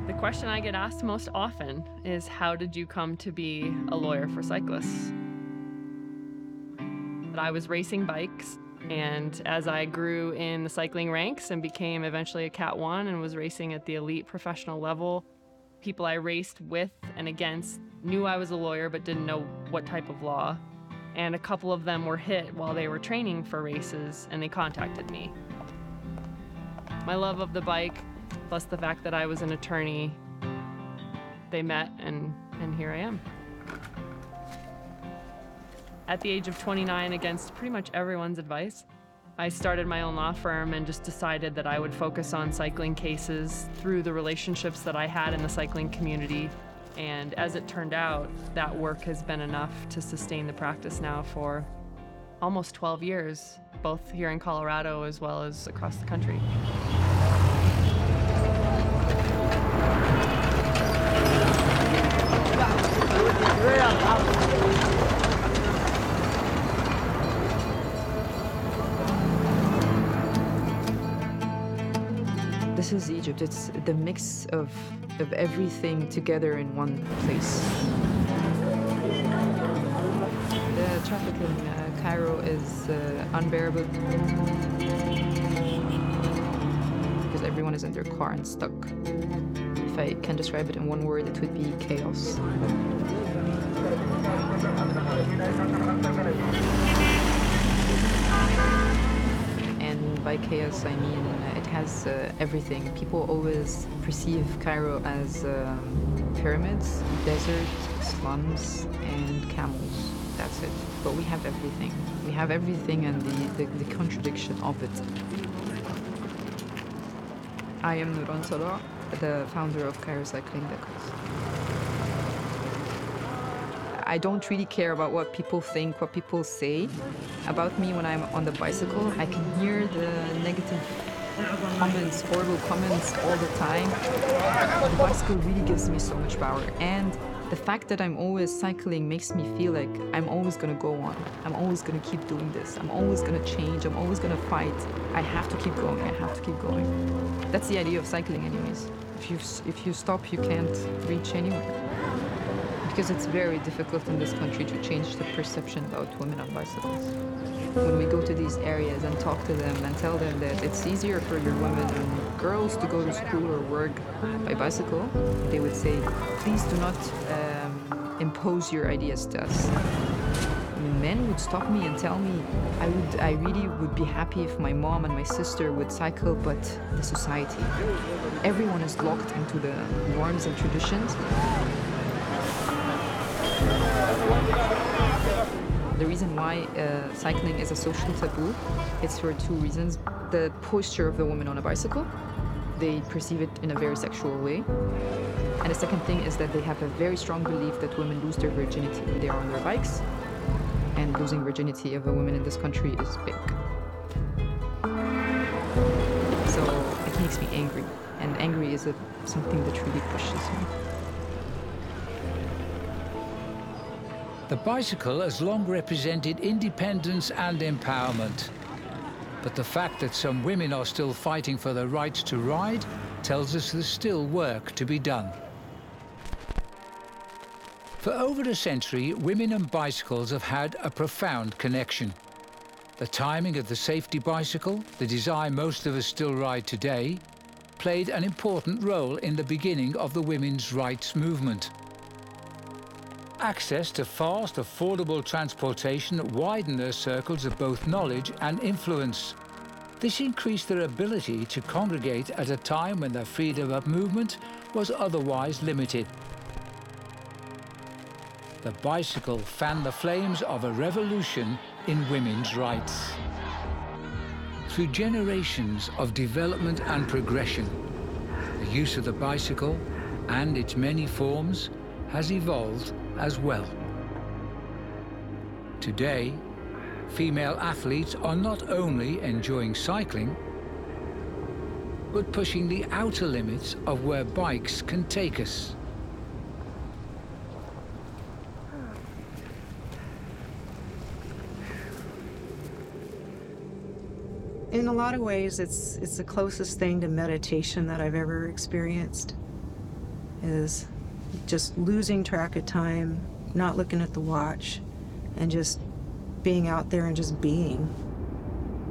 The question I get asked most often is, how did you come to be a lawyer for cyclists? I was racing bikes, and as I grew in the cycling ranks and became eventually a Cat 1 and was racing at the elite professional level, people I raced with and against knew I was a lawyer but didn't know what type of law. And a couple of them were hit while they were training for races, and they contacted me. My love of the bike, plus the fact that I was an attorney, they met, and here I am. At the age of 29, against pretty much everyone's advice, I started my own law firm and just decided that I would focus on cycling cases through the relationships that I had in the cycling community. And as it turned out, that work has been enough to sustain the practice now for almost 12 years, both here in Colorado as well as across the country. This is Egypt. It's the mix of everything together in one place. The traffic in Cairo is unbearable because everyone is in their car and stuck. If I can describe it in one word, it would be chaos. And by chaos, I mean it has everything. People always perceive Cairo as pyramids, desert, slums, and camels. That's it. But we have everything. We have everything and the contradiction of it. I am Nouran Salah, the founder of Cairo Cycling Decals. I don't really care about what people think, what people say about me when I'm on the bicycle. I can hear the negative comments, horrible comments all the time. The bicycle really gives me so much power. And the fact that I'm always cycling makes me feel like I'm always going to go on. I'm always going to keep doing this. I'm always going to change. I'm always going to fight. I have to keep going. I have to keep going. That's the idea of cycling anyways. If you stop, you can't reach anywhere. Because it's very difficult in this country to change the perception about women on bicycles. When we go to these areas and talk to them and tell them that it's easier for your women and girls to go to school or work by bicycle, they would say, please do not impose your ideas to us. Men would stop me and tell me I really would be happy if my mom and my sister would cycle, but the society. Everyone is locked into the norms and traditions. The reason why cycling is a social taboo, it's for two reasons. The posture of the woman on a bicycle, they perceive it in a very sexual way. And the second thing is that they have a very strong belief that women lose their virginity when they are on their bikes. And losing virginity of a woman in this country is big. So it makes me angry. And angry is something that really pushes me. The bicycle has long represented independence and empowerment. But the fact that some women are still fighting for the right to ride tells us there's still work to be done. For over a century, women and bicycles have had a profound connection. The timing of the safety bicycle, the design most of us still ride today, played an important role in the beginning of the women's rights movement. Access to fast, affordable transportation widened their circles of both knowledge and influence. This increased their ability to congregate at a time when their freedom of movement was otherwise limited. The bicycle fanned the flames of a revolution in women's rights. Through generations of development and progression, the use of the bicycle and its many forms has evolved as well. Today, female athletes are not only enjoying cycling, but pushing the outer limits of where bikes can take us. In a lot of ways, it's the closest thing to meditation that I've ever experienced. is just losing track of time, not looking at the watch, and just being out there and just being.